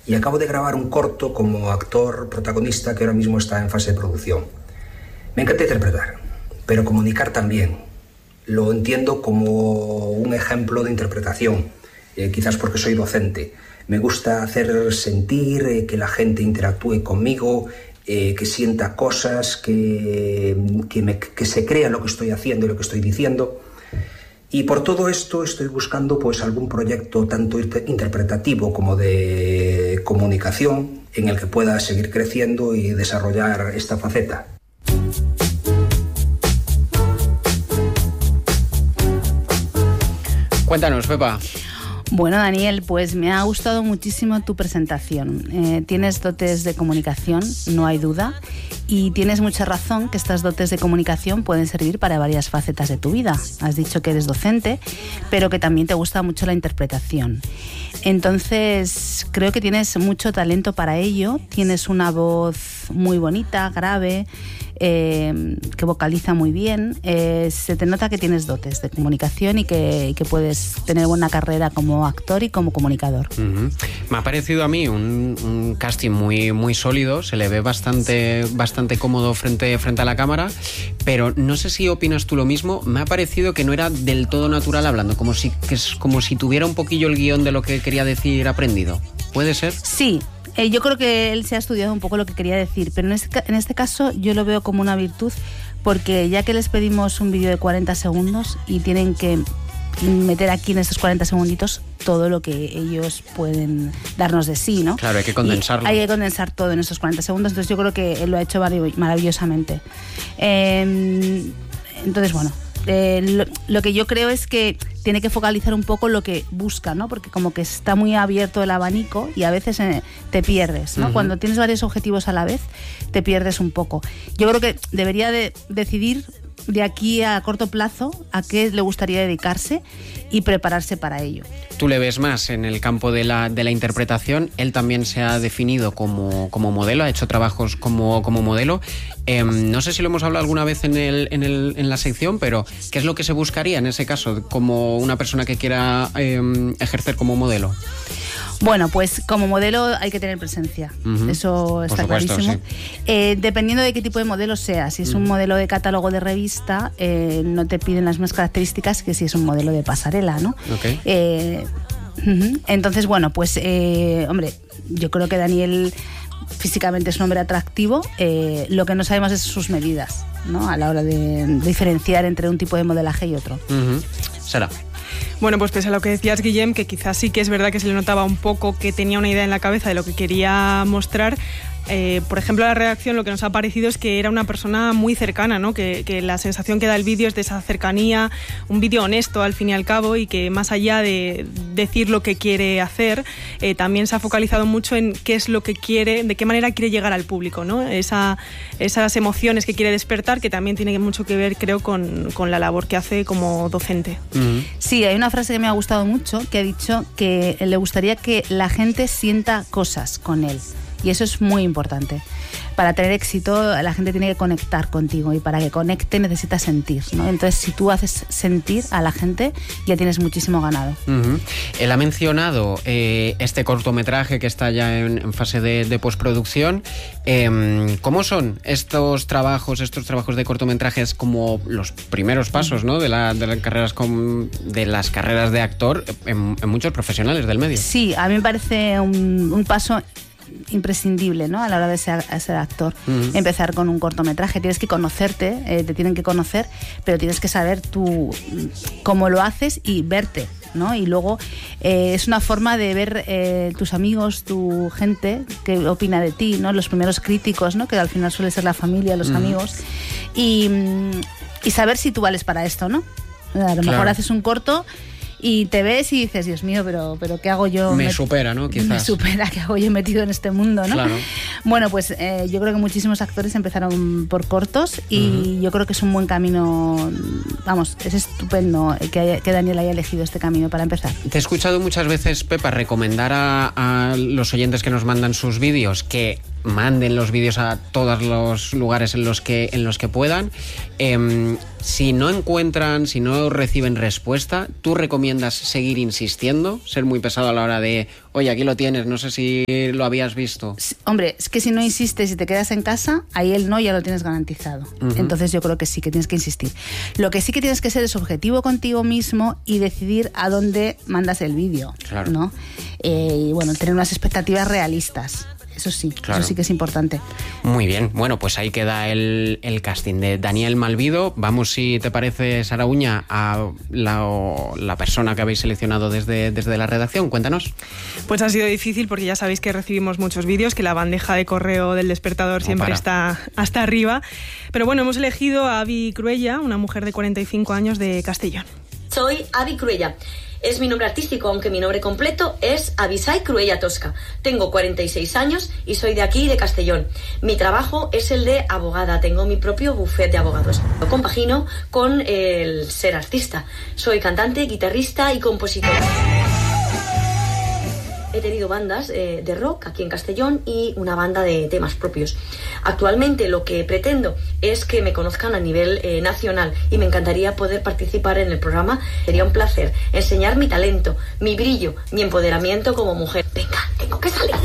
y acabo de grabar un corto como actor protagonista que ahora mismo está en fase de producción. Me encanta interpretar, pero comunicar también. Lo entiendo como un ejemplo de interpretación, quizás porque soy docente. Me gusta hacer sentir, que la gente interactúe conmigo, que sienta cosas, que se crea lo que estoy haciendo y lo que estoy diciendo. Y por todo esto estoy buscando pues algún proyecto tanto interpretativo como de comunicación en el que pueda seguir creciendo y desarrollar esta faceta. Cuéntanos, Pepa. Bueno, Daniel, pues me ha gustado muchísimo tu presentación. Tienes dotes de comunicación, no hay duda, y tienes mucha razón que estas dotes de comunicación pueden servir para varias facetas de tu vida. Has dicho que eres docente, pero que también te gusta mucho la interpretación. Entonces, creo que tienes mucho talento para ello. Tienes una voz muy bonita, grave, que vocaliza muy bien. Se te nota que tienes dotes de comunicación y que puedes tener buena carrera como actor y como comunicador. Uh-huh. Me ha parecido a mí un casting muy, muy sólido. Se le ve bastante cómodo frente a la cámara, pero no sé si opinas tú lo mismo. Me ha parecido que no era del todo natural hablando, como si tuviera un poquillo el guión de lo que quería decir aprendido. ¿Puede ser? Sí. Yo creo que él se ha estudiado un poco lo que quería decir, pero en este caso yo lo veo como una virtud, porque ya que les pedimos un vídeo de 40 segundos y tienen que meter aquí en estos 40 segunditos todo lo que ellos pueden darnos de sí, ¿no? Claro, hay que condensarlo. Hay que condensar todo en estos 40 segundos, entonces yo creo que él lo ha hecho maravillosamente. Entonces, bueno, lo que yo creo es que tiene que focalizar un poco lo que busca, ¿no? Porque como que está muy abierto el abanico y a veces te pierdes, ¿no? Uh-huh. Cuando tienes varios objetivos a la vez, te pierdes un poco. Yo creo que debería de decidir de aquí a corto plazo a qué le gustaría dedicarse y prepararse para ello. Tú le ves más en el campo de la interpretación. Él también se ha definido como modelo, ha hecho trabajos como modelo. No sé si lo hemos hablado alguna vez en la sección, pero ¿qué es lo que se buscaría en ese caso como una persona que quiera ejercer como modelo? Bueno, pues como modelo hay que tener presencia, uh-huh. Eso está clarísimo. Sí. Dependiendo de qué tipo de modelo sea, si es un modelo de catálogo de revista, no te piden las mismas características que si es un modelo de pasarela, ¿no? Okay. Uh-huh. Entonces, bueno, pues, hombre, yo creo que Daniel físicamente es un hombre atractivo, lo que no sabemos es sus medidas, ¿no? A la hora de diferenciar entre un tipo de modelaje y otro. Uh-huh. Sara. Bueno, pues pese a lo que decías, Guillem, que quizás sí que es verdad que se le notaba un poco que tenía una idea en la cabeza de lo que quería mostrar. Por ejemplo, la redacción lo que nos ha parecido es que era una persona muy cercana, ¿no? Que la sensación que da el vídeo es de esa cercanía, un vídeo honesto al fin y al cabo, y que más allá de decir lo que quiere hacer, también se ha focalizado mucho en qué es lo que quiere, de qué manera quiere llegar al público, ¿no? Esas emociones que quiere despertar, que también tiene mucho que ver, creo, con la labor que hace como docente. Uh-huh. Sí, hay una frase que me ha gustado mucho, que ha dicho que le gustaría que la gente sienta cosas con él. Y eso es muy importante. Para tener éxito, la gente tiene que conectar contigo, y para que conecte necesitas sentir, ¿no? Entonces, si tú haces sentir a la gente, ya tienes muchísimo ganado. Uh-huh. Él ha mencionado este cortometraje que está ya en fase de postproducción. ¿Cómo son estos trabajos de cortometrajes como los primeros pasos, ¿no? de las carreras de actor en muchos profesionales del medio? Sí, a mí me parece un paso imprescindible, ¿no? A la hora de ser actor. Uh-huh. Empezar con un cortometraje, tienes que conocerte, te tienen que conocer, pero tienes que saber tú cómo lo haces y verte, ¿no? Y luego es una forma de ver tus amigos, tu gente, qué opina de ti, ¿no? Los primeros críticos, ¿no? Que al final suele ser la familia, los amigos, y saber si tú vales para esto, ¿no? A lo mejor haces un corto y te ves y dices, Dios mío, pero ¿qué hago yo? Me supera, ¿no? Quizás. Me supera, ¿qué hago yo metido en este mundo, no? Claro. Bueno, pues yo creo que muchísimos actores empezaron por cortos y yo creo que es un buen camino. Vamos, es estupendo que Daniel haya elegido este camino para empezar. Te he escuchado muchas veces, Pepa, recomendar a los oyentes que nos mandan sus vídeos que manden los vídeos a todos los lugares en los que puedan. Si no encuentran, si no reciben respuesta, ¿tú recomiendas seguir insistiendo? Ser muy pesado a la hora de, oye, aquí lo tienes, no sé si lo habías visto. Hombre, es que si no insistes y te quedas en casa, ahí el no ya lo tienes garantizado. Entonces yo creo que sí, que tienes que insistir. Lo que sí que tienes que ser es objetivo contigo mismo y decidir a dónde mandas el vídeo, claro, ¿no? Y bueno, tener unas expectativas realistas. Eso sí, claro. Eso sí que es importante. Muy bien, bueno, pues ahí queda el casting de Daniel Malvido. Vamos, si te parece, Sara Uña, a la persona que habéis seleccionado desde la redacción. Cuéntanos. Pues ha sido difícil porque ya sabéis que recibimos muchos vídeos, que la bandeja de correo del Despertador siempre está hasta arriba. Pero bueno, hemos elegido a Abi Cruella, una mujer de 45 años de Castellón. Soy Abi Cruella. Es mi nombre artístico, aunque mi nombre completo es Abisai Cruella Tosca. Tengo 46 años y soy de aquí, de Castellón. Mi trabajo es el de abogada. Tengo mi propio bufete de abogados. Lo compagino con el ser artista. Soy cantante, guitarrista y compositora. He tenido bandas de rock aquí en Castellón y una banda de temas propios. Actualmente lo que pretendo es que me conozcan a nivel nacional y me encantaría poder participar en el programa. Sería un placer enseñar mi talento, mi brillo, mi empoderamiento como mujer. Venga, tengo que salir.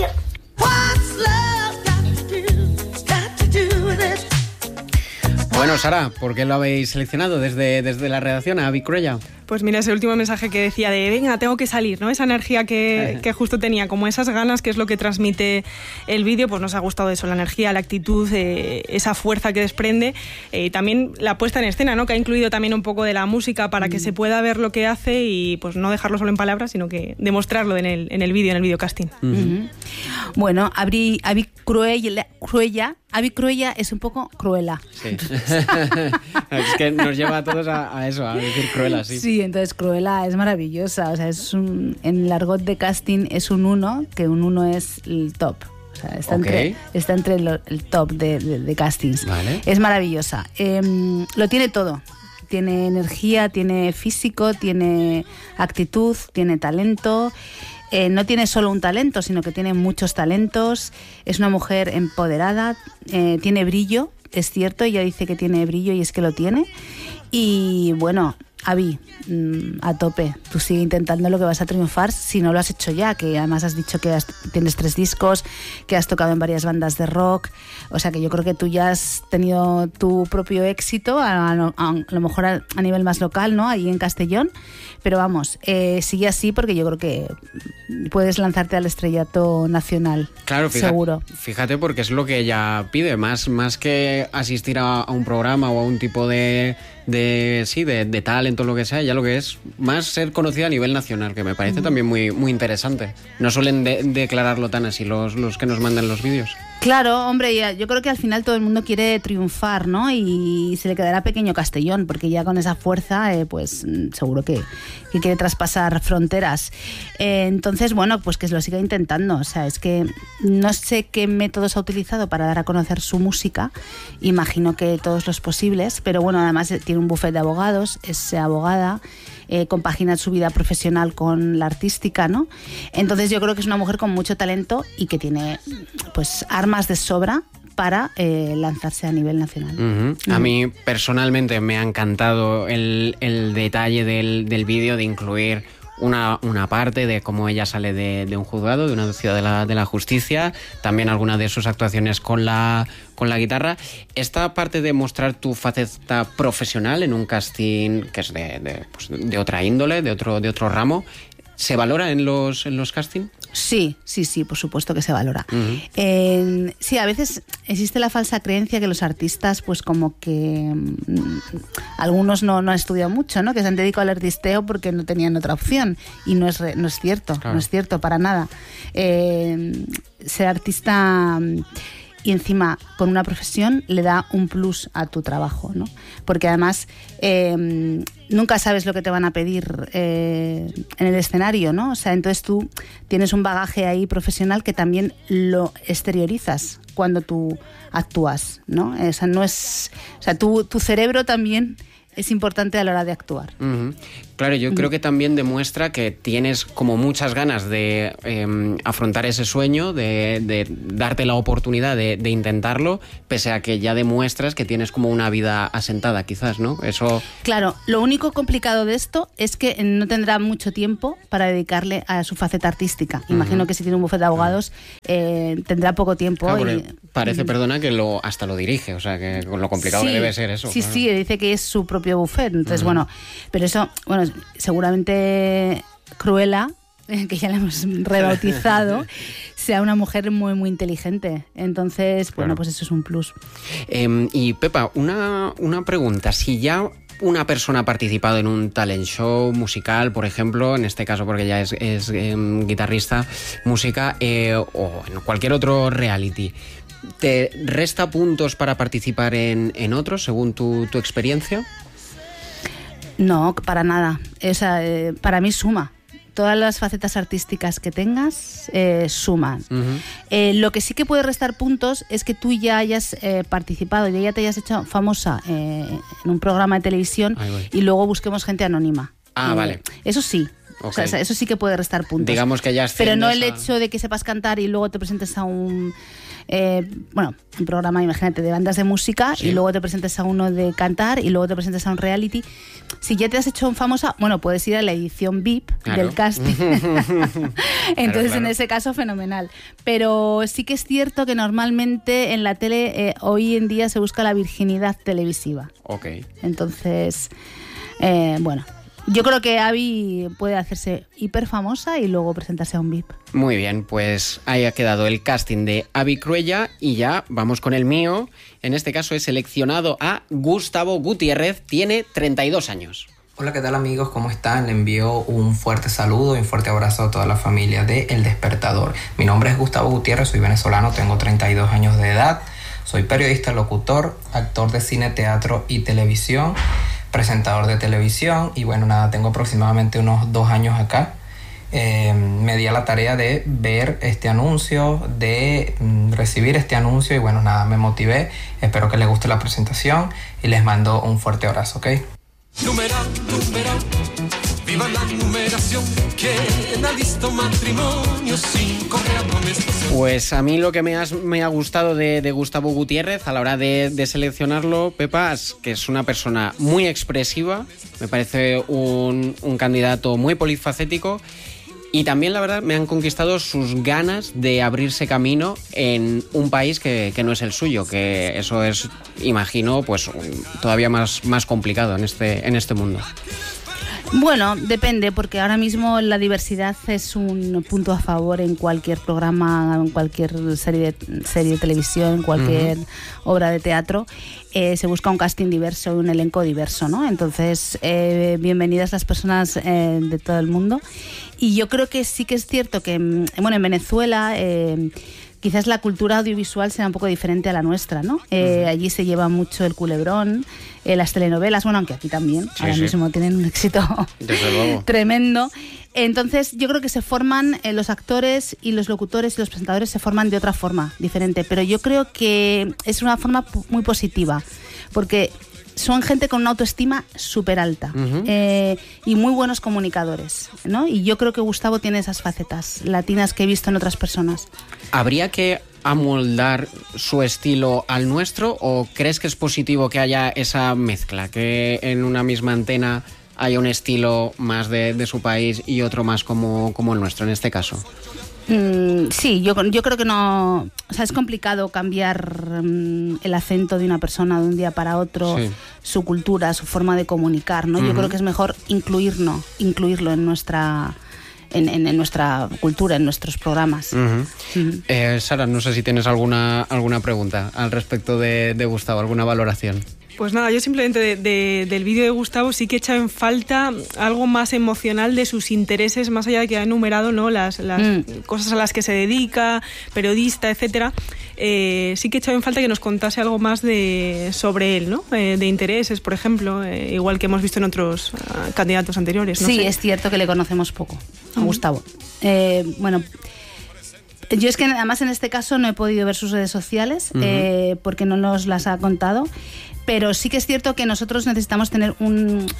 Bueno, Sara, ¿por qué lo habéis seleccionado desde la redacción a Abi Cruella? Pues mira, ese último mensaje que decía de venga, tengo que salir, ¿no? Esa energía que justo tenía, como esas ganas, que es lo que transmite el vídeo, pues nos ha gustado eso, la energía, la actitud, esa fuerza que desprende. También la puesta en escena, ¿no? Que ha incluido también un poco de la música para que se pueda ver lo que hace y pues no dejarlo solo en palabras, sino que demostrarlo en el vídeo, en el videocasting. Bueno, Abi Cruella es un poco cruela. Sí. Es que nos lleva a todos a eso, a decir cruela, sí. Sí, entonces Cruella es maravillosa. O sea, en el argot de casting es un 1, que un 1 es el top. O sea, está entre el top de castings. Vale. Es maravillosa. Lo tiene todo. Tiene energía, tiene físico, tiene actitud, tiene talento. No tiene solo un talento, sino que tiene muchos talentos. Es una mujer empoderada, tiene brillo, es cierto, ella dice que tiene brillo y es que lo tiene. Y bueno, Abi, a tope, tú sigue intentando lo que vas a triunfar si no lo has hecho ya, que además has dicho que tienes 3 discos, que has tocado en varias bandas de rock, o sea que yo creo que tú ya has tenido tu propio éxito, a lo mejor a nivel más local, ¿no? Ahí en Castellón, pero vamos, sigue así porque yo creo que puedes lanzarte al estrellato nacional. Claro, seguro. Fíjate porque es lo que ella pide, más que asistir a un programa o a un tipo de talento, lo que sea, ya lo que es más ser conocida a nivel nacional, que me parece también muy, muy interesante. No suelen declararlo tan así los que nos mandan los vídeos. Claro, hombre, yo creo que al final todo el mundo quiere triunfar, ¿no? Y se le quedará pequeño Castellón, porque ya con esa fuerza, pues seguro que quiere traspasar fronteras. Entonces, bueno, pues que lo siga intentando. O sea, es que no sé qué métodos ha utilizado para dar a conocer su música. Imagino que todos los posibles, pero bueno, además tiene un bufete de abogados, es abogada, compagina su vida profesional con la artística, ¿no? Entonces yo creo que es una mujer con mucho talento y que tiene pues armas de sobra para lanzarse a nivel nacional. A mí personalmente me ha encantado el detalle del vídeo de incluir una parte de cómo ella sale de un juzgado, de una ciudad de la justicia, también algunas de sus actuaciones con la guitarra. Esta parte de mostrar tu faceta profesional en un casting que es de otra índole, de otro ramo, ¿se valora en los castings? Sí, por supuesto que se valora. Sí, a veces existe la falsa creencia que los artistas, pues como que algunos no han estudiado mucho, ¿no? Que se han dedicado al artisteo porque no tenían otra opción. Y no es cierto, claro. No es cierto para nada. Ser artista y encima con una profesión le da un plus a tu trabajo, ¿no? Porque además nunca sabes lo que te van a pedir en el escenario, ¿no? O sea, entonces tú tienes un bagaje ahí profesional que también lo exteriorizas cuando tú actúas, ¿no? O sea, tu cerebro también es importante a la hora de actuar. Claro, yo creo que también demuestra que tienes como muchas ganas de afrontar ese sueño, de darte la oportunidad de intentarlo, pese a que ya demuestras que tienes como una vida asentada, quizás, ¿no? Eso... Claro, lo único complicado de esto es que no tendrá mucho tiempo para dedicarle a su faceta artística. Imagino que si tiene un bufete de abogados tendrá poco tiempo. Claro, parece, perdona, que hasta lo dirige, o sea, que con lo complicado que debe ser eso. Sí, claro. Sí, dice que es su propio bufete, entonces bueno, pero eso, bueno, seguramente Cruella, que ya la hemos rebautizado, sea una mujer muy, muy inteligente. Entonces, bueno, pues eso es un plus. Y Pepa, una pregunta. Si ya una persona ha participado en un talent show musical, por ejemplo, en este caso porque ya es guitarrista, música, o en cualquier otro reality, ¿te resta puntos para participar en otros, según tu experiencia? No, para nada. O sea, para mí suma. Todas las facetas artísticas que tengas suman. Lo que sí que puede restar puntos es que tú ya hayas participado, ya te hayas hecho famosa en un programa de televisión y luego busquemos gente anónima. Vale. Eso sí. Okay. O sea, eso sí que puede restar puntos. Digamos que ya pero no el hecho de que sepas cantar y luego te presentes a un programa, imagínate, de bandas de música, y luego te presentes a uno de cantar y luego te presentes a un reality. Si ya te has hecho famosa, bueno, puedes ir a la edición VIP del casting. Entonces, claro. En ese caso, fenomenal. Pero sí que es cierto que normalmente en la tele hoy en día se busca la virginidad televisiva. Ok. Entonces, bueno... Yo creo que Abby puede hacerse hiper famosa y luego presentarse a un VIP. Muy bien, pues ahí ha quedado el casting de Abby Cruella y ya vamos con el mío. En este caso he seleccionado a Gustavo Gutiérrez, tiene 32 años. Hola, ¿qué tal amigos? ¿Cómo están? Le envío un fuerte saludo y un fuerte abrazo a toda la familia de El Despertador. Mi nombre es Gustavo Gutiérrez, soy venezolano, tengo 32 años de edad. Soy periodista, locutor, actor de cine, teatro y televisión, presentador de televisión y bueno, nada, tengo aproximadamente unos 2 años acá. Me di a la tarea de ver este anuncio, de recibir este anuncio y bueno, nada, me motivé. Espero que les guste la presentación y les mando un fuerte abrazo, ¿ok? Numeral, viva la numeración, ¿quién ha visto matrimonio sin correa con estación? Pues a mí lo que me ha gustado de Gustavo Gutiérrez a la hora de seleccionarlo, Pepa, es que es una persona muy expresiva, me parece un candidato muy polifacético. Y también, la verdad, me han conquistado sus ganas de abrirse camino en un país que no es el suyo, que eso es, imagino, pues todavía más complicado en este mundo. Bueno, depende, porque ahora mismo la diversidad es un punto a favor en cualquier programa, en cualquier serie de televisión, en cualquier obra de teatro. Se busca un casting diverso y un elenco diverso, ¿no? Entonces, bienvenidas las personas de todo el mundo. Y yo creo que sí que es cierto que, bueno, en Venezuela quizás la cultura audiovisual será un poco diferente a la nuestra, ¿no? Allí se lleva mucho el culebrón, las telenovelas, bueno, aunque aquí también, ahora mismo tienen un éxito tremendo. Entonces yo creo que se forman los actores y los locutores y los presentadores se forman de otra forma, diferente, pero yo creo que es una forma muy positiva, porque son gente con una autoestima súper alta y muy buenos comunicadores, ¿no? Y yo creo que Gustavo tiene esas facetas latinas que he visto en otras personas. ¿Habría que amoldar su estilo al nuestro o crees que es positivo que haya esa mezcla, que en una misma antena haya un estilo más de su país y otro más como el nuestro en este caso? Sí, yo creo que no, o sea, es complicado cambiar el acento de una persona de un día para otro, su cultura, su forma de comunicar, ¿no? Yo creo que es mejor incluirlo en nuestra cultura, en nuestros programas. Sara, no sé si tienes alguna pregunta al respecto de Gustavo, alguna valoración. Pues nada, yo simplemente del vídeo de Gustavo sí que he echado en falta algo más emocional de sus intereses, más allá de que ha enumerado, ¿no? las cosas a las que se dedica, periodista, etcétera. Sí que he echado en falta que nos contase algo más sobre él, ¿no? De intereses, por ejemplo, igual que hemos visto en otros candidatos anteriores. No sé. Es cierto que le conocemos poco a Gustavo. Bueno, yo es que además en este caso no he podido ver sus redes sociales porque no nos las ha contado. Pero sí que es cierto que nosotros necesitamos tener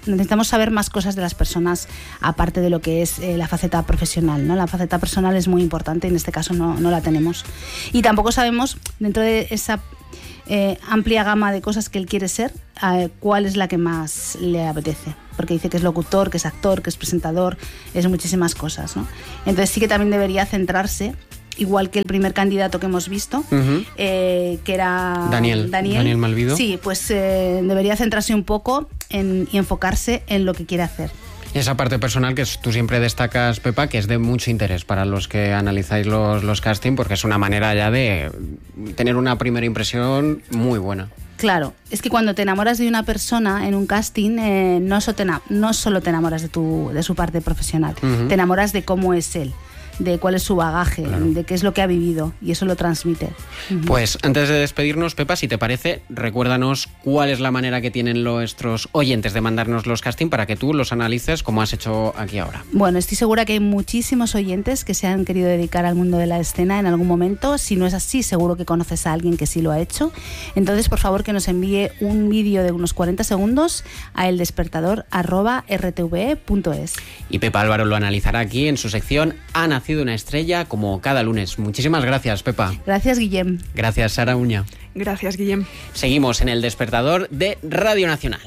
necesitamos saber más cosas de las personas aparte de lo que es la faceta profesional, ¿no? La faceta personal es muy importante y en este caso no la tenemos. Y tampoco sabemos, dentro de esa amplia gama de cosas que él quiere ser, cuál es la que más le apetece, porque dice que es locutor, que es actor, que es presentador, es muchísimas cosas, ¿no? Entonces sí que también debería centrarse, igual que el primer candidato que hemos visto, que era Daniel Malvido. Sí, pues debería centrarse un poco y enfocarse en lo que quiere hacer. Esa parte personal que tú siempre destacas, Pepa, que es de mucho interés para los que analizáis los castings, porque es una manera ya de tener una primera impresión muy buena. Claro, es que cuando te enamoras de una persona en un casting, no solo te enamoras de su parte profesional, te enamoras de cómo es él, de cuál es su bagaje, de qué es lo que ha vivido, y eso lo transmite. Pues antes de despedirnos, Pepa, si te parece, recuérdanos cuál es la manera que tienen nuestros oyentes de mandarnos los casting para que tú los analices como has hecho aquí ahora. Bueno, estoy segura que hay muchísimos oyentes que se han querido dedicar al mundo de la escena en algún momento. Si no es así, seguro que conoces a alguien que sí lo ha hecho. Entonces, por favor, que nos envíe un vídeo de unos 40 segundos a eldespertador@rtve.es. Y Pepa Álvaro lo analizará aquí en su sección Ha nacido una estrella, como cada lunes. Muchísimas gracias, Pepa. Gracias, Guillem. Gracias, Sara Uña. Gracias, Guillem. Seguimos en El Despertador de Radio Nacional.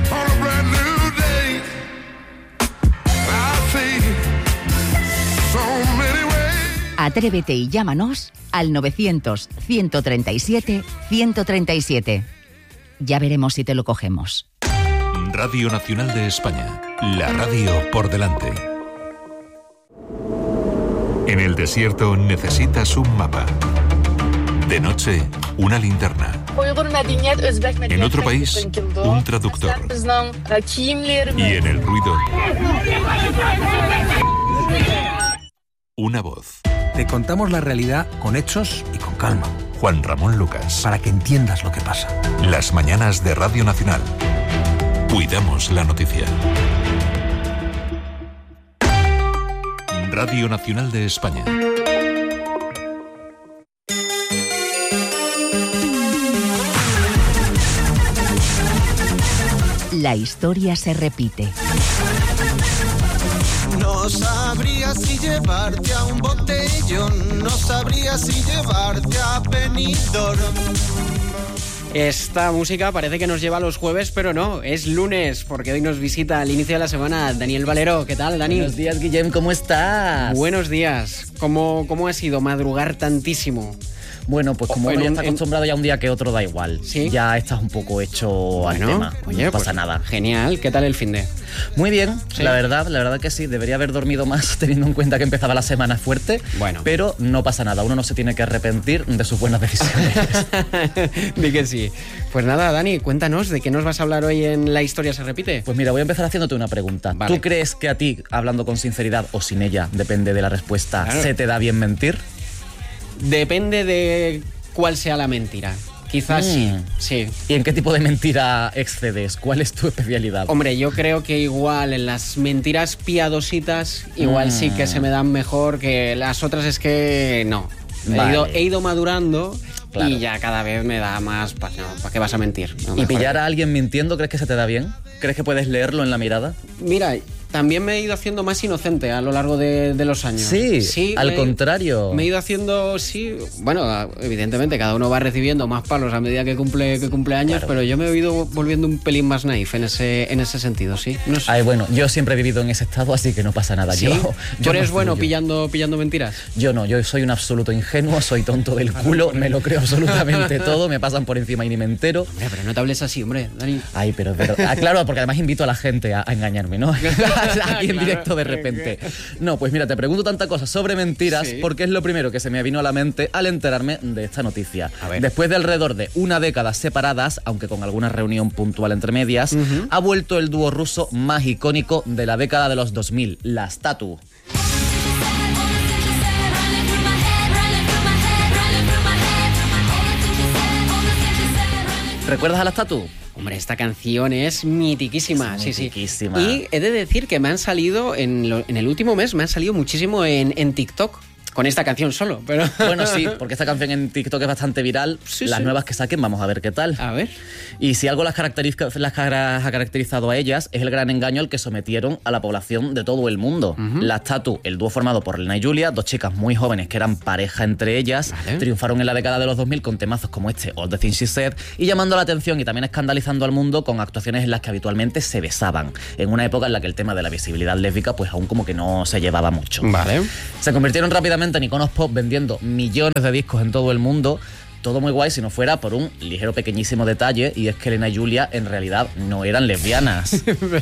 Atrévete y llámanos al 900-137-137. Ya veremos si te lo cogemos. Radio Nacional de España. La radio por delante. En el desierto necesitas un mapa. De noche, una linterna. En otro país, un traductor. Y en el ruido, una voz. Te contamos la realidad con hechos y con calma. Juan Ramón Lucas. Para que entiendas lo que pasa. Las mañanas de Radio Nacional. Cuidamos la noticia. Radio Nacional de España. La historia se repite. No sabría si llevarte a un botellón, no sabría si llevarte a Benidorm. Esta música parece que nos lleva a los jueves, pero no, es lunes, porque hoy nos visita al inicio de la semana Daniel Valero. ¿Qué tal, Dani? Buenos días, Guillem, ¿cómo estás? Buenos días. ¿Cómo ha sido madrugar tantísimo? Bueno, pues como uno ya está acostumbrado, ya un día que otro da igual. ¿Sí? Ya estás un poco hecho al tema. Oye, no pasa pues nada. Genial. ¿Qué tal el finde? Muy bien, ¿sí? La verdad que sí. Debería haber dormido más teniendo en cuenta que empezaba la semana fuerte. Bueno. Pero no pasa nada. Uno no se tiene que arrepentir de sus buenas decisiones. Di que sí. Pues nada, Dani, cuéntanos, ¿de qué nos vas a hablar hoy en La Historia se repite? Pues mira, voy a empezar haciéndote una pregunta. Vale. ¿Tú crees que a ti, hablando con sinceridad o sin ella, depende de la respuesta, claro, se te da bien mentir? Depende de cuál sea la mentira. Quizás sí. ¿Y en qué tipo de mentira excedes? ¿Cuál es tu especialidad? Hombre, yo creo que igual en las mentiras piadositas, igual sí que se me dan mejor, que las otras es que no. Vale. He ido madurando, claro, y ya cada vez me da más... ¿Para qué vas a mentir? No, ¿y pillar a alguien mintiendo, crees que se te da bien? ¿Crees que puedes leerlo en la mirada? Mira, también me he ido haciendo más inocente a lo largo de los años. Sí, al contrario. Me he ido haciendo, sí, bueno, evidentemente cada uno va recibiendo más palos a medida que cumple años, claro, pero yo me he ido volviendo un pelín más naif en ese sentido, sí. No sé. Ay, bueno, yo siempre he vivido en ese estado, así que no pasa nada. ¿Sí? ¿Tú eres bueno pillando mentiras? Yo no, yo soy un absoluto ingenuo, soy tonto del culo, me lo creo absolutamente todo, me pasan por encima y ni me entero. Hombre, pero no te hables así, hombre, Dani. Ay, pero claro, porque además invito a la gente a engañarme, ¿no? Aquí en directo de repente. No, pues mira, te pregunto tanta cosa sobre mentiras, sí, porque es lo primero que se me vino a la mente al enterarme de esta noticia. Después de alrededor de una década separadas, aunque con alguna reunión puntual entre medias, ha vuelto el dúo ruso más icónico de la década de los 2000, las Tatu. ¿Recuerdas a las Tatu? Hombre, esta canción es mitiquísima. Es mitiquísima. Sí. Y he de decir que me han salido, en el último mes, me han salido muchísimo en TikTok. con esta canción solo, pero... Bueno, sí, porque esta canción en TikTok es bastante viral. Las nuevas que saquen, vamos a ver qué tal. A ver. Y si algo las ha caracterizado a ellas es el gran engaño al que sometieron a la población de todo el mundo. Las Tatu, el dúo formado por Lena y Julia, dos chicas muy jóvenes que eran pareja entre ellas, triunfaron en la década de los 2000 con temazos como este, All the Things She Said, y llamando la atención y también escandalizando al mundo con actuaciones en las que habitualmente se besaban, en una época en la que el tema de la visibilidad lésbica pues aún como que no se llevaba mucho. Vale. Se convirtieron rápidamente en iconos pop vendiendo millones de discos en todo el mundo. Todo muy guay si no fuera por un ligero pequeñísimo detalle, y es que Lena y Julia en realidad no eran lesbianas.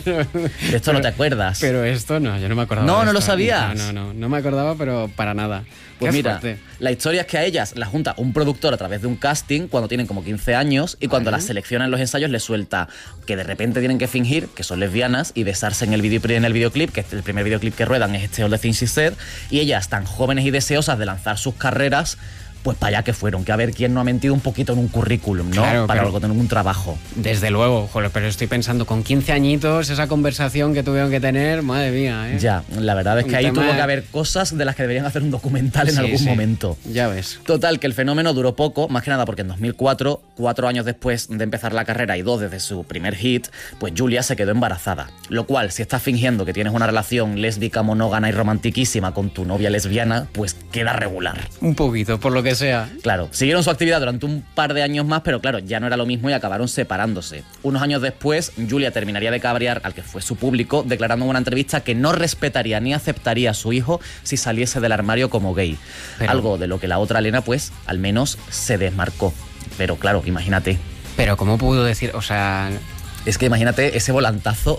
De esto no te acuerdas. Pero esto no, yo no me acordaba. No, de no lo esto. sabías. No me acordaba, pero para nada. Pues Qué mira, fuerte. la historia es que a ellas las junta un productor a través de un casting cuando tienen como 15 años, y cuando las selecciona en los ensayos les suelta que de repente tienen que fingir que son lesbianas y besarse en el videoclip, que el primer videoclip que ruedan es este All the Things She Said, y ellas tan jóvenes y deseosas de lanzar sus carreras, pues para allá que fueron, que a ver quién no ha mentido un poquito en un currículum, ¿no? Claro, para pero, algo, tener un trabajo. Desde luego, joder, pero estoy pensando, con 15 añitos, esa conversación que tuvieron que tener, madre mía, ¿eh? Ya, la verdad es que ahí tuvo que haber cosas de las que deberían hacer un documental en algún momento. Ya ves. Total, que el fenómeno duró poco, más que nada porque en 2004, 4 años después de empezar la carrera y 2 desde su primer hit, pues Julia se quedó embarazada. Lo cual, si estás fingiendo que tienes una relación lésbica, monógama y romantiquísima con tu novia lesbiana, pues queda regular. Un poquito, por lo que sea. Claro, siguieron su actividad durante un par de años más, pero claro, ya no era lo mismo y acabaron separándose. Unos años después, Julia terminaría de cabrear al que fue su público, declarando en una entrevista que no respetaría ni aceptaría a su hijo si saliese del armario como gay. Pero... algo de lo que la otra Lena, pues, al menos se desmarcó. Pero claro, imagínate. Pero ¿cómo pudo decir? O sea... Es que imagínate ese volantazo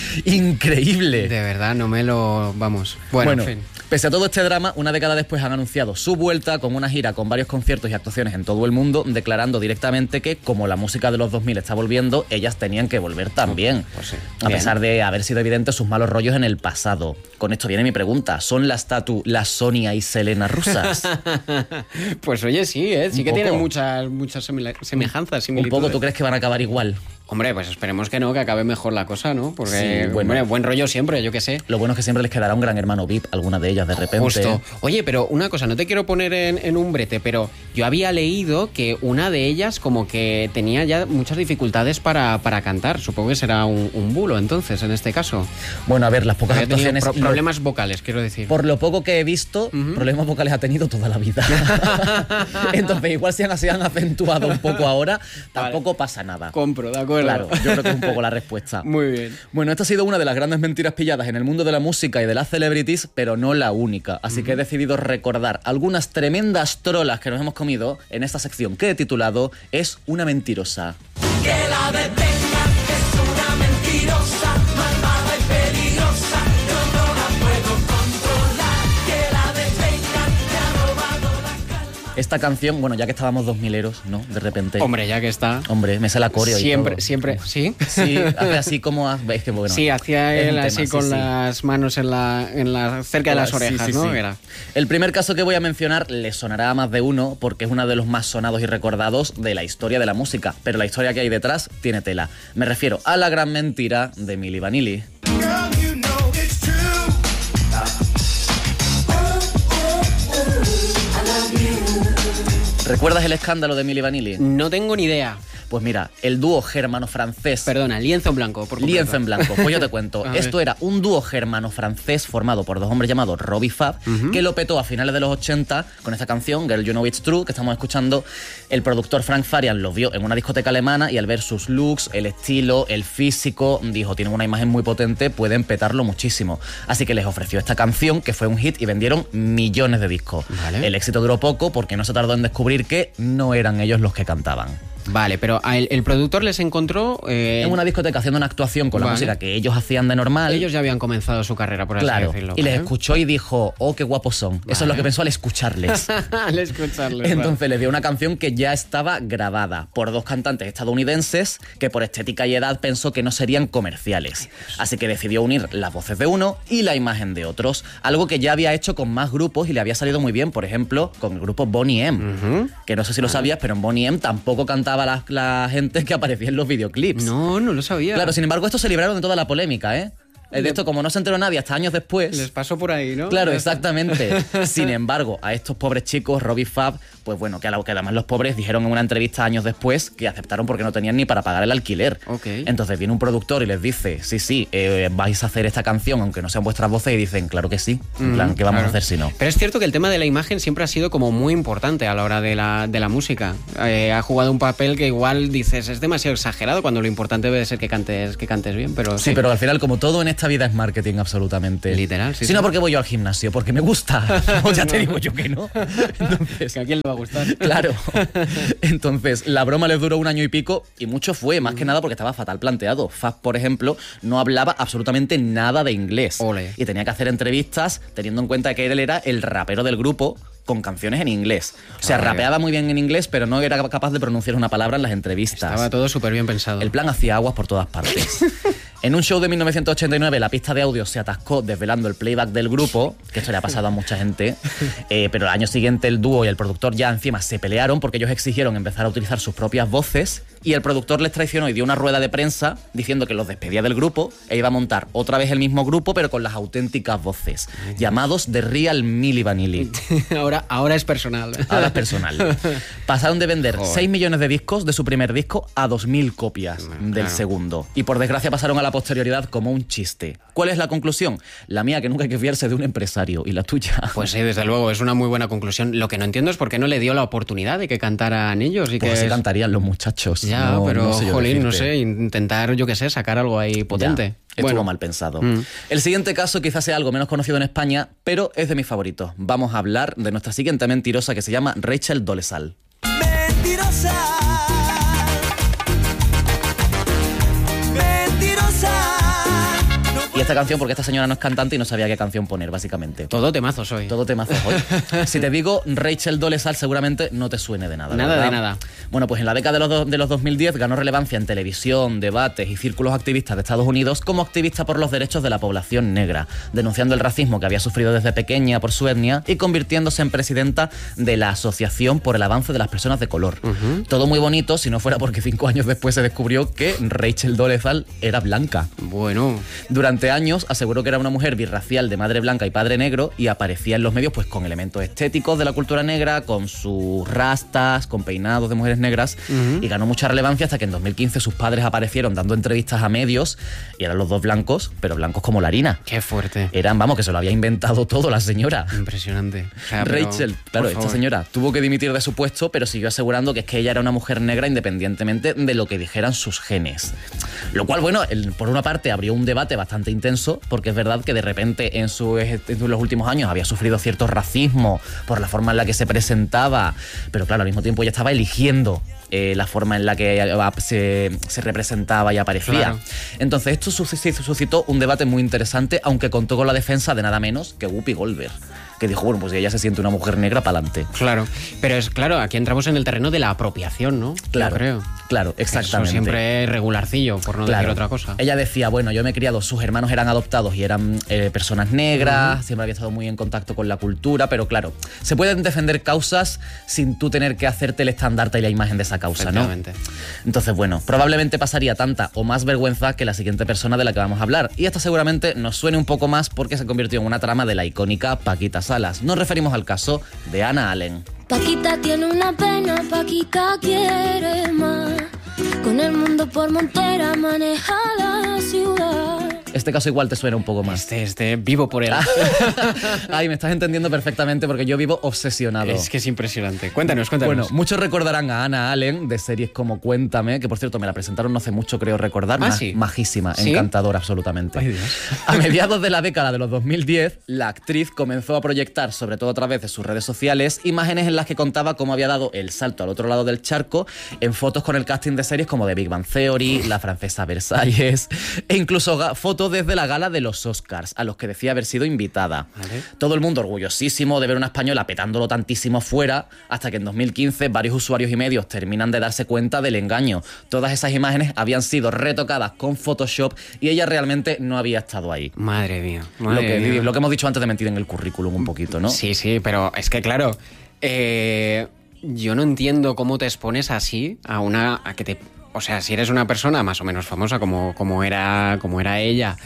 increíble. De verdad, no me lo... Vamos. Bueno, en fin. Pese a todo este drama, una década después han anunciado su vuelta con una gira con varios conciertos y actuaciones en todo el mundo, declarando directamente que, como la música de los 2000 está volviendo, ellas tenían que volver también. Pues sí. A pesar de haber sido evidentes sus malos rollos en el pasado. Con esto viene mi pregunta. ¿Son las Tatu, las Sonia y Selena rusas? Pues oye, sí, ¿eh? Sí que tienen muchas semejanzas, similitudes. ¿Un poco tú crees que van a acabar igual? Hombre, pues esperemos que no, que acabe mejor la cosa, ¿no? Porque, sí, bueno, buen rollo siempre, yo qué sé. Lo bueno es que siempre les quedará un gran hermano VIP, alguna de ellas de repente. Justo. Oye, pero una cosa, no te quiero poner en un brete, pero yo había leído que una de ellas como que tenía ya muchas dificultades para cantar. Supongo que será un bulo, entonces, en este caso. Bueno, a ver, las pocas actuaciones... Problemas vocales, quiero decir. Por lo poco que he visto, problemas vocales ha tenido toda la vida. Entonces, igual se han acentuado un poco ahora, tampoco pasa nada. Compro, de acuerdo. Claro, yo creo que es un poco la respuesta. Muy bien. Bueno, esta ha sido una de las grandes mentiras pilladas en el mundo de la música y de las celebrities, pero no la única. Así que he decidido recordar algunas tremendas trolas que nos hemos comido en esta sección que he titulado Es una mentirosa. Que la detengan, es una mentirosa, malvada y peligrosa, yo no la puedo controlar. Que la detengan, me ha robado la calma. Esta canción, bueno, ya que estábamos 2000eros, ¿no? De repente. Hombre, ya que está. Hombre, me sé la coreo siempre, y todo. Siempre, ¿sí? Sí, hace así como... Es que bueno. Sí, hacía él así tema, con las manos cerca de las orejas, ¿no? Sí. Era. El primer caso que voy a mencionar le sonará a más de uno porque es uno de los más sonados y recordados de la historia de la música, pero la historia que hay detrás tiene tela. Me refiero a la gran mentira de Milli Vanilli. ¿Recuerdas el escándalo de Milli Vanilli? No tengo ni idea. Pues mira, el dúo germano-francés... Perdona, lienzo en blanco, por completo. Lienzo en blanco, pues yo te cuento. Esto era un dúo germano-francés formado por dos hombres llamados Rob y Fab, que lo petó a finales de los 80 con esta canción, Girl You Know It's True, que estamos escuchando. El productor Frank Farian los vio en una discoteca alemana y al ver sus looks, el estilo, el físico, dijo, tienen una imagen muy potente, pueden petarlo muchísimo. Así que les ofreció esta canción, que fue un hit, y vendieron millones de discos. Vale. El éxito duró poco porque no se tardó en descubrir que no eran ellos los que cantaban. Vale, pero el productor les encontró... en una discoteca haciendo una actuación con la música que ellos hacían de normal. Ellos ya habían comenzado su carrera, por así decirlo. Y les escuchó y dijo, oh, qué guapos son. Eso es lo que pensó al escucharles. Al escucharles. Entonces les dio una canción que ya estaba grabada por dos cantantes estadounidenses que por estética y edad pensó que no serían comerciales. Así que decidió unir las voces de uno y la imagen de otros. Algo que ya había hecho con más grupos y le había salido muy bien. Por ejemplo, con el grupo Boney M. Que no sé si lo sabías, pero en Boney M tampoco cantaba la gente que aparecía en los videoclips. No lo sabía. Claro, sin embargo, estos se libraron de toda la polémica, ¿eh? De esto, como no se enteró nadie hasta años después... Les pasó por ahí, ¿no? Claro, exactamente. Sin embargo, a estos pobres chicos, Rob y Fab, pues bueno, que además los pobres dijeron en una entrevista años después que aceptaron porque no tenían ni para pagar el alquiler. Okay. Entonces viene un productor y les dice, sí, vais a hacer esta canción aunque no sean vuestras voces, y dicen, claro que sí. En plan, ¿qué vamos a hacer si no? Pero es cierto que el tema de la imagen siempre ha sido como muy importante a la hora de la música. Ha jugado un papel que igual dices, es demasiado exagerado, cuando lo importante debe ser que cantes bien, pero sí, pero al final, como todo en esta vida es marketing absolutamente. Literal, sí. Si no, porque voy yo al gimnasio, porque me gusta. O ya te digo yo que no. Entonces, ¿a quién le va a gustar? Claro. Entonces, la broma les duró 1 año y pico, y mucho fue, más que nada porque estaba fatal planteado. Fab, por ejemplo, no hablaba absolutamente nada de inglés. Ole. Y tenía que hacer entrevistas teniendo en cuenta que él era el rapero del grupo, con canciones en inglés. O sea, rapeaba muy bien en inglés, pero no era capaz de pronunciar una palabra en las entrevistas. Estaba todo súper bien pensado. El plan hacía aguas por todas partes. En un show de 1989, la pista de audio se atascó desvelando el playback del grupo, que esto le ha pasado a mucha gente, pero el año siguiente el dúo y el productor ya encima se pelearon porque ellos exigieron empezar a utilizar sus propias voces, y el productor les traicionó y dio una rueda de prensa diciendo que los despedía del grupo e iba a montar otra vez el mismo grupo, pero con las auténticas voces, llamados The Real Milli Vanilli. Ahora es personal. Ahora es personal. Pasaron de vender 6 millones de discos de su primer disco a 2.000 copias del segundo. Y por desgracia pasaron a la posterioridad como un chiste. ¿Cuál es la conclusión? La mía, que nunca hay que fiarse de un empresario. ¿Y la tuya? Pues sí, desde luego, es una muy buena conclusión. Lo que no entiendo es por qué no le dio la oportunidad de que cantaran ellos. Y pues que sí cantarían los muchachos. Ya, no, pero, no sé jolín, no sé, intentar, yo qué sé, sacar algo ahí potente. Ya, estuvo mal pensado. El siguiente caso quizás sea algo menos conocido en España, pero es de mis favoritos. Vamos a hablar de nuestra siguiente mentirosa, que se llama Rachel Dolezal. Mentirosa. Y esta canción, porque esta señora no es cantante y no sabía qué canción poner, básicamente. Todo temazos hoy. Todo temazos hoy. Si te digo Rachel Dolezal, seguramente no te suene de nada. Nada, ¿verdad? de nada. Bueno, pues en la década de los 2010 ganó relevancia en televisión, debates y círculos activistas de Estados Unidos como activista por los derechos de la población negra, denunciando el racismo que había sufrido desde pequeña por su etnia y convirtiéndose en presidenta de la Asociación por el Avance de las Personas de Color. Todo muy bonito, si no fuera porque 5 años después se descubrió que Rachel Dolezal era blanca. Bueno. Durante años aseguró que era una mujer birracial de madre blanca y padre negro, y aparecía en los medios pues con elementos estéticos de la cultura negra, con sus rastas, con peinados de mujeres negras, y ganó mucha relevancia hasta que en 2015 sus padres aparecieron dando entrevistas a medios y eran los dos blancos, pero blancos como la harina. Qué fuerte. Eran, vamos, que se lo había inventado todo la señora. Impresionante. O sea, Rachel, claro, esta señora tuvo que dimitir de su puesto, pero siguió asegurando que es que ella era una mujer negra independientemente de lo que dijeran sus genes. Lo cual, bueno, por una parte abrió un debate bastante intenso, porque es verdad que de repente en los últimos años había sufrido cierto racismo por la forma en la que se presentaba, pero claro, al mismo tiempo ella estaba eligiendo la forma en la que se representaba y aparecía. Claro. Entonces esto suscitó un debate muy interesante, aunque contó con la defensa de nada menos que Whoopi Goldberg, que dijo, bueno, pues si ella se siente una mujer negra, pa'lante. Claro, pero es claro, aquí entramos en el terreno de la apropiación, ¿no? Claro, yo creo. Claro, exactamente. Eso siempre es regularcillo, por no decir otra cosa. Ella decía, bueno, yo me he criado, sus hermanos eran adoptados y eran personas negras, siempre había estado muy en contacto con la cultura, pero claro, se pueden defender causas sin tú tener que hacerte el estandarte y la imagen de esa causa, ¿no? Entonces, bueno, probablemente pasaría tanta o más vergüenza que la siguiente persona de la que vamos a hablar. Y esta seguramente nos suene un poco más porque se convirtió en una trama de la icónica Paquita Salas. Nos referimos al caso de Anna Allen. Paquita tiene una pena, Paquita quiere más. Con el mundo por montera maneja la ciudad. Este caso igual te suena un poco más. Vivo por él. Ay, me estás entendiendo perfectamente porque yo vivo obsesionado. Es que es impresionante. Cuéntanos. Bueno, muchos recordarán a Anna Allen de series como Cuéntame, que por cierto me la presentaron no hace mucho, creo recordar. ¿Sí? Majísima, ¿sí? Encantadora absolutamente. Ay, Dios. A mediados de la década de los 2010, la actriz comenzó a proyectar, sobre todo a través de sus redes sociales, imágenes en las que contaba cómo había dado el salto al otro lado del charco en fotos con el casting de series como The Big Bang Theory, La Francesa Versalles, e incluso fotos desde la gala de los Oscars, a los que decía haber sido invitada. ¿Vale? Todo el mundo orgullosísimo de ver una española petándolo tantísimo fuera, hasta que en 2015 varios usuarios y medios terminan de darse cuenta del engaño. Todas esas imágenes habían sido retocadas con Photoshop y ella realmente no había estado ahí. Madre mía. Lo que hemos dicho antes de mentir en el currículum un poquito, ¿no? Sí, pero es que claro, yo no entiendo cómo te expones así a que te... O sea, si eres una persona más o menos famosa como era ella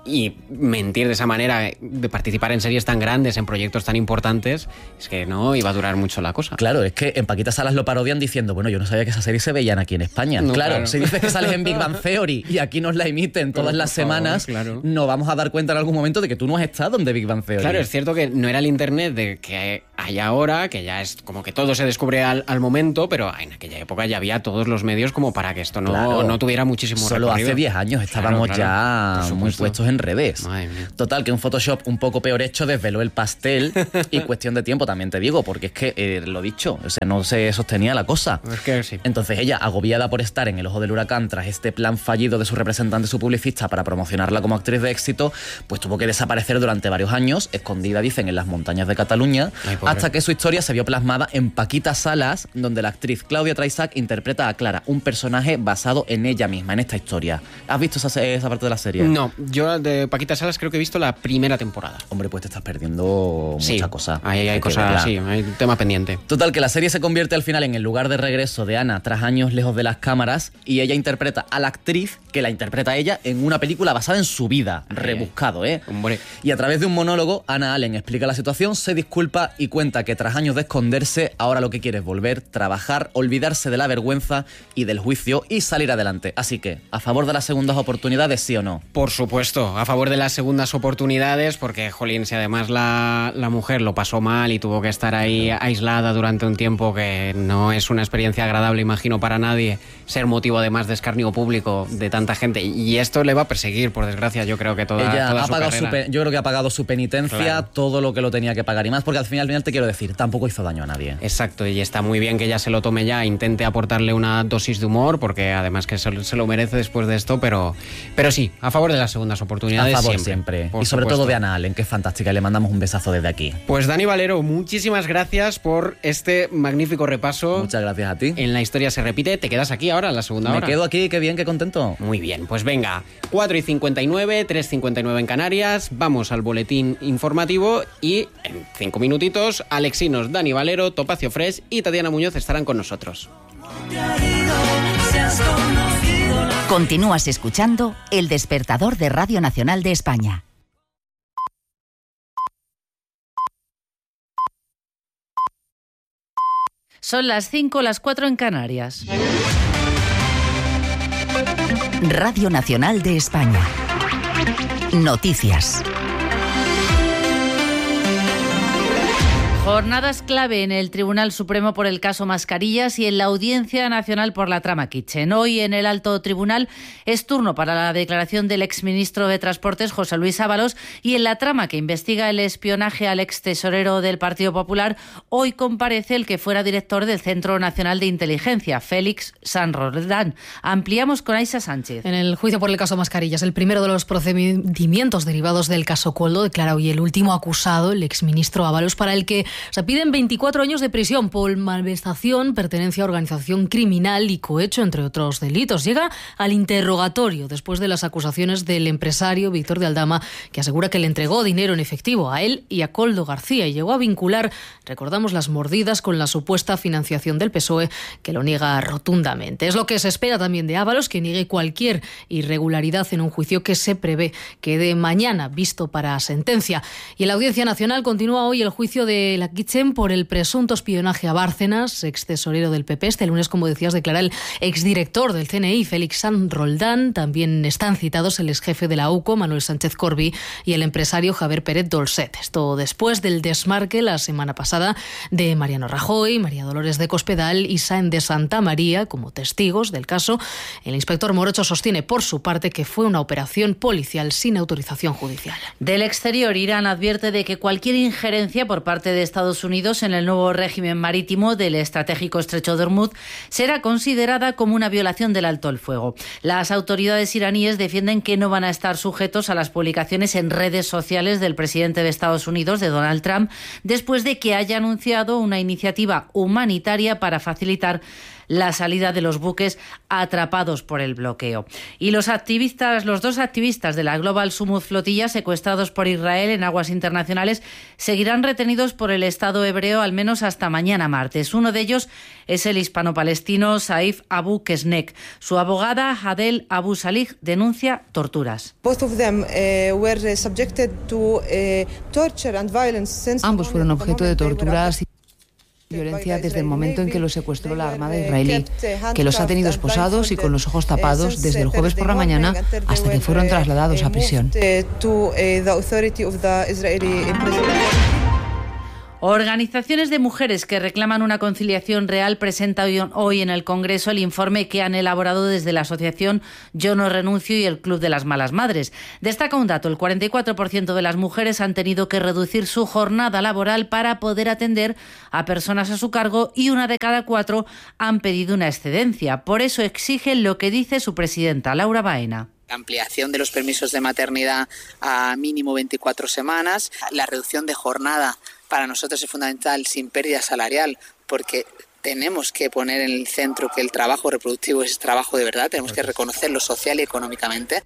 y mentir de esa manera, de participar en series tan grandes, en proyectos tan importantes, es que no iba a durar mucho la cosa. Claro, es que en Paquita Salas lo parodian diciendo, bueno, yo no sabía que esas series se veían aquí en España. No, claro, si dices que sales en Big Bang Theory y aquí nos la emiten todas las semanas, nos vamos a dar cuenta en algún momento de que tú no has estado en The Big Bang Theory. Claro, es cierto que no era el internet de que hay ahora, que ya es como que todo se descubre al momento, pero en aquella época ya había todos los medios como para que esto no tuviera muchísimo Solo recorrido. hace 10 años estábamos ya muy puestos en redes. Total, que un Photoshop un poco peor hecho desveló el pastel y cuestión de tiempo, también te digo, porque es que, lo dicho, o sea, no se sostenía la cosa. Es que sí. Entonces ella, agobiada por estar en el ojo del huracán tras este plan fallido de su representante, su publicista, para promocionarla como actriz de éxito, pues tuvo que desaparecer durante varios años, escondida, dicen, en las montañas de Cataluña, hasta que su historia se vio plasmada en Paquita Salas, donde la actriz Claudia Traisac interpreta a Clara, un personaje basado en ella misma, en esta historia. ¿Has visto esa parte de la serie? No, yo de Paquita Salas creo que he visto la primera temporada. Hombre, pues te estás perdiendo mucha cosa. Ahí hay cosas, sí, hay un tema pendiente. Total, que la serie se convierte al final en el lugar de regreso de Ana tras años lejos de las cámaras, y ella interpreta a la actriz que la interpreta a ella en una película basada en su vida. Rebuscado, ¿eh? Hombre. Y a través de un monólogo, Ana Allen explica la situación, se disculpa y cuenta que tras años de esconderse, ahora lo que quiere es volver, trabajar, olvidarse de la vergüenza y del juicio y salir adelante. Así que, ¿a favor de las segundas oportunidades, sí o no? Por supuesto, a favor de las segundas oportunidades, porque, jolín, si además la mujer lo pasó mal y tuvo que estar ahí aislada durante un tiempo, que no es una experiencia agradable, imagino, para nadie, ser motivo además de escarnio público de tanta gente, y esto le va a perseguir, por desgracia, yo creo que toda Ella su carrera. yo creo que ha pagado su penitencia, Claro. todo lo que lo tenía que pagar y más, porque al final te quiero decir, tampoco hizo daño a nadie. Exacto, y está muy bien que ella se lo tome ya, intente aportarle una dosis de humor, porque además que se lo merece después de esto, pero sí, a favor de las segundas oportunidades. A favor siempre. Y sobre todo de Ana Allen, que es fantástica, y le mandamos un besazo desde aquí. Pues Dani Valero, muchísimas gracias por este magnífico repaso. Muchas gracias a ti. En La Historia se repite. ¿Te quedas aquí ahora en la segunda hora? Me quedo aquí, qué bien, qué contento. Muy bien, pues venga, 4:59, 3:59 en Canarias, vamos al boletín informativo y en 5 minutitos Alexinos, Dani Valero, Topacio Fresh y Tatiana Muñoz estarán con nosotros. Continúas escuchando El Despertador de Radio Nacional de España. Son las 5, las 4 en Canarias. Radio Nacional de España. Noticias. Jornadas clave en el Tribunal Supremo por el caso Mascarillas y en la Audiencia Nacional por la trama Kitchen. Hoy en el Alto Tribunal es turno para la declaración del exministro de Transportes, José Luis Ábalos, y en la trama que investiga el espionaje al extesorero del Partido Popular, hoy comparece el que fuera director del Centro Nacional de Inteligencia, Félix San Roldán. Ampliamos con Aisha Sánchez. En el juicio por el caso Mascarillas, el primero de los procedimientos derivados del caso Koldo, declara hoy el último acusado, el exministro Ábalos, para el que se piden 24 años de prisión por malversación, pertenencia a organización criminal y cohecho, entre otros delitos. Llega al interrogatorio después de las acusaciones del empresario Víctor de Aldama, que asegura que le entregó dinero en efectivo a él y a Koldo García y llegó a vincular, recordamos, las mordidas con la supuesta financiación del PSOE, que lo niega rotundamente. Es lo que se espera también de Ábalos, que niegue cualquier irregularidad en un juicio que se prevé quede mañana visto para sentencia. Y en la Audiencia Nacional continúa hoy el juicio de la Kitchen por el presunto espionaje a Bárcenas, ex tesorero del PP. Este lunes, como decías, declara el exdirector del CNI, Félix San Roldán. También están citados el exjefe de la UCO, Manuel Sánchez Corbí, y el empresario Javier Pérez Dolcet. Esto después del desmarque la semana pasada de Mariano Rajoy, María Dolores de Cospedal y Sáenz de Santa María como testigos del caso. El inspector Morocho sostiene por su parte que fue una operación policial sin autorización judicial. Del exterior, Irán advierte de que cualquier injerencia por parte de Estados Unidos en el nuevo régimen marítimo del estratégico estrecho de Hormuz será considerada como una violación del alto el fuego. Las autoridades iraníes defienden que no van a estar sujetos a las publicaciones en redes sociales del presidente de Estados Unidos, de Donald Trump, después de que haya anunciado una iniciativa humanitaria para facilitar la salida de los buques atrapados por el bloqueo. Y los dos activistas de la Global Summit Flotilla, secuestrados por Israel en aguas internacionales, seguirán retenidos por el Estado hebreo al menos hasta mañana martes. Uno de ellos es el hispano-palestino Saif Abu Kesnek. Su abogada, Hadel Abu Salih, denuncia torturas. Ambos fueron objeto de torturas y violencia desde el momento en que los secuestró la Armada israelí, que los ha tenido esposados y con los ojos tapados desde el jueves por la mañana hasta que fueron trasladados a prisión. Organizaciones de mujeres que reclaman una conciliación real presentan hoy en el Congreso el informe que han elaborado desde la asociación Yo no renuncio y el Club de las Malas Madres. Destaca un dato: el 44% de las mujeres han tenido que reducir su jornada laboral para poder atender a personas a su cargo y 1 de cada 4 han pedido una excedencia. Por eso exigen lo que dice su presidenta, Laura Baena. La ampliación de los permisos de maternidad a mínimo 24 semanas, la reducción de jornada para nosotros es fundamental sin pérdida salarial, porque tenemos que poner en el centro que el trabajo reproductivo es trabajo de verdad, tenemos que reconocerlo social y económicamente.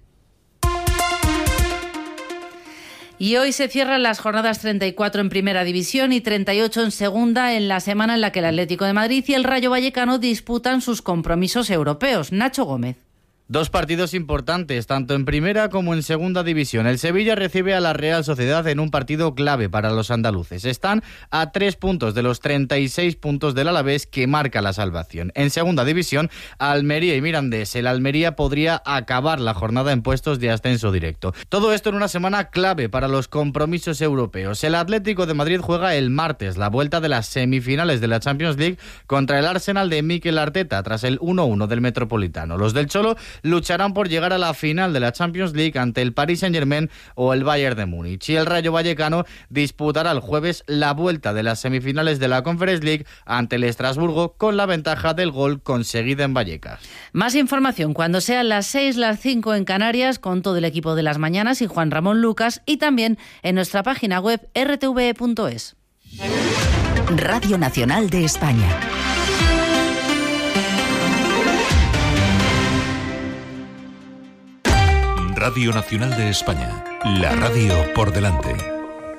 Y hoy se cierran las jornadas 34 en Primera División y 38 en Segunda, en la semana en la que el Atlético de Madrid y el Rayo Vallecano disputan sus compromisos europeos. Nacho Gómez. Dos partidos importantes, tanto en Primera como en Segunda División. El Sevilla recibe a la Real Sociedad en un partido clave para los andaluces. Están a 3 puntos de los 36 puntos del Alavés, que marca la salvación. En Segunda División, Almería y Mirandés. El Almería podría acabar la jornada en puestos de ascenso directo. Todo esto en una semana clave para los compromisos europeos. El Atlético de Madrid juega el martes la vuelta de las semifinales de la Champions League contra el Arsenal de Mikel Arteta, tras el 1-1 del Metropolitano. Los del Cholo lucharán por llegar a la final de la Champions League ante el Paris Saint-Germain o el Bayern de Múnich. Y el Rayo Vallecano disputará el jueves la vuelta de las semifinales de la Conference League ante el Estrasburgo, con la ventaja del gol conseguida en Vallecas. Más información cuando sean las 6, las 5 en Canarias, con todo el equipo de Las Mañanas y Juan Ramón Lucas, y también en nuestra página web rtve.es. Radio Nacional de España. Radio Nacional de España, la radio por delante.